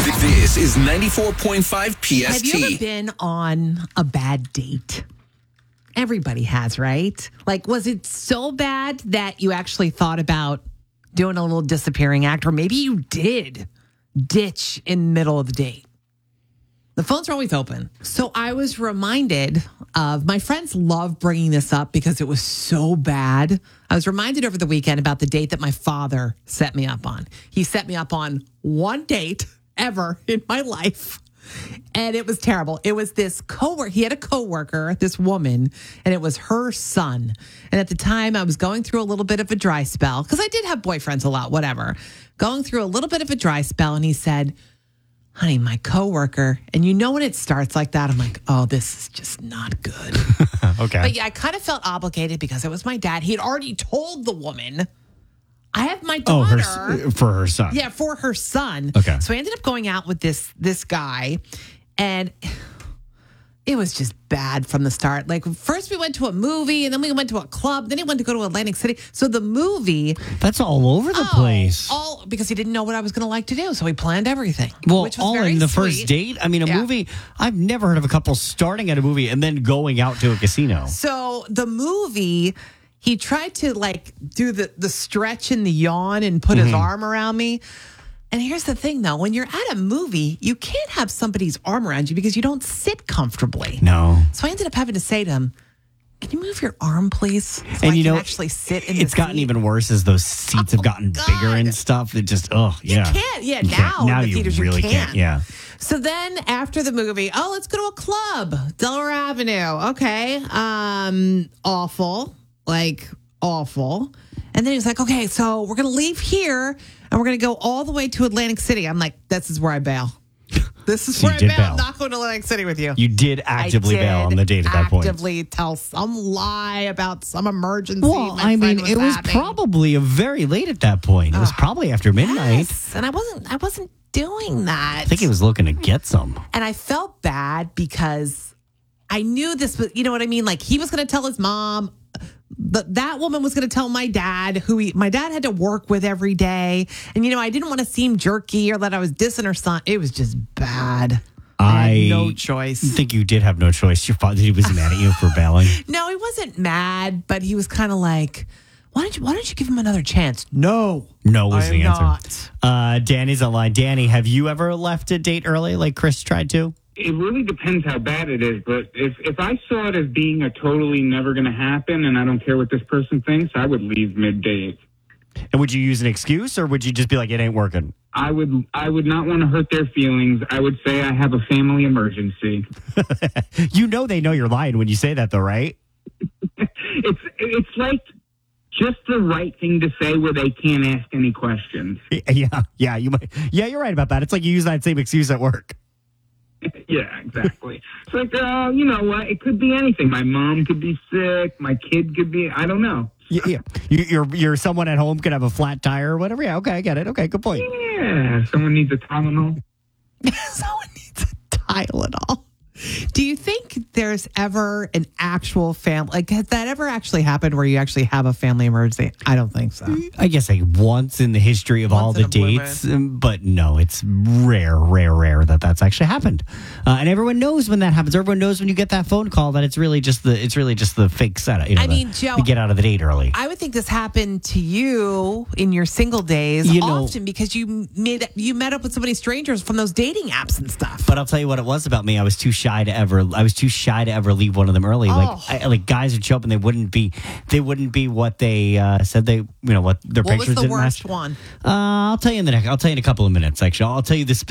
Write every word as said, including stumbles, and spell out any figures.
This is ninety-four point five P S T. Have you ever been on a bad date? Everybody has, right? Like, was it so bad that you actually thought about doing a little disappearing act? Or maybe you did ditch in the middle of the date. The phones are always open. So I was reminded of, my friends love bringing this up because it was so bad. I was reminded over the weekend about the date that my father set me up on. He set me up on one date ever in my life. And it was terrible. It was this coworker. He had a coworker, this woman, and it was her son. And at the time, I was going through a little bit of a dry spell because I did have boyfriends a lot, whatever. Going through a little bit of a dry spell, and he said, "Honey, my coworker," and you know when it starts like that, I'm like, oh, this is just not good. Okay. But yeah, I kind of felt obligated because it was my dad. He had already told the woman, I have my Oh, daughter. her, for her son. Yeah, for her son. Okay. So I ended up going out with this this guy, and it was just bad from the start. Like, first we went to a movie, and then we went to a club. Then he went to go to Atlantic City. So the movie, That's all over the oh, place. all because he didn't know what I was going to like to do. So he planned everything. Well, which was all very in the sweet. first date. I mean, a Yeah. movie. I've never heard of a couple starting at a movie and then going out to a casino. So the movie, he tried to like do the the stretch and the yawn and put Mm-hmm. his arm around me. And here's the thing, though. When you're at a movie, you can't have somebody's arm around you because you don't sit comfortably. No. So I ended up having to say to him, "Can you move your arm, please? So And I you can know, actually sit in it's the gotten seat." even worse as those seats have Oh, gotten God. bigger and stuff. It just, oh, yeah. You can't. Yeah, You now can't. Now in the you theaters really you can't. Yeah. So then after the movie, oh, let's go to a club, Delaware Avenue. Okay. Um, awful. Like, awful. And then he was like, okay, so we're going to leave here and we're going to go all the way to Atlantic City. I'm like, this is where I bail. This is So where you I did bail. bail. I'm not going to Atlantic City with you. You did actively I bail on did the date at that point. Actively tell some lie about some emergency. Well, my I mean, friend was it was having. probably a very late at that point. It was probably after midnight. Yes, and I wasn't. I wasn't doing that. I think he was looking to get some. And I felt bad because I knew this was, you know what I mean? Like, he was going to tell his mom, but that woman was going to tell my dad, who he, my dad had to work with every day. And, you know, I didn't want to seem jerky or that I was dissing her son. It was just bad. I, I had no choice. think you did have no choice. Your father, he was mad at you for bailing. No, he wasn't mad, but he was kind of like, why don't you, why don't you give him another chance? No. No was I the am answer. not. Uh, Danny's online. Danny, have you ever left a date early like Chris tried to? It really depends how bad it is, but if if I saw it as being a totally never going to happen and I don't care what this person thinks, I would leave mid-date. And would you use an excuse or would you just be like, it ain't working? I would I would not want to hurt their feelings. I would say I have a family emergency. You know they know you're lying when you say that though, right? It's it's like just the right thing to say where they can't ask any questions. Yeah, yeah, you might. Yeah, you're right about that. It's like you use that same excuse at work. Yeah, exactly. It's like, uh, you know what? It could be anything. My mom could be sick. My kid could be, I don't know. Yeah, yeah. You, you're you're someone at home could have a flat tire or whatever. Yeah, okay, I get it. Okay, good point. Yeah, someone needs a Tylenol. Someone needs a Tylenol. Do you think there's ever an actual family? Like, has that ever actually happened where you actually have a family emergency? I don't think so. I guess like once in the history of Once all in the a blue dates, um, but no, it's rare, rare, rare that that's actually happened. Uh, and everyone knows when that happens. Everyone knows when you get that phone call that it's really just the it's really just the fake setup. You know, I mean, the, Joe, to get out of the date early. I would think this happened to you in your single days You know- often because you made you met up with so many strangers from those dating apps and stuff. But I'll tell you what it was about me. I was too shy to ever. I was too shy to ever leave one of them early. Oh. Like, I, like guys would show up and they wouldn't be. They wouldn't be what they uh, said they. You know what their What was pictures the didn't worst match. one? Uh, I'll tell you in the next. I'll tell you in a couple of minutes. Actually, I'll tell you the specific.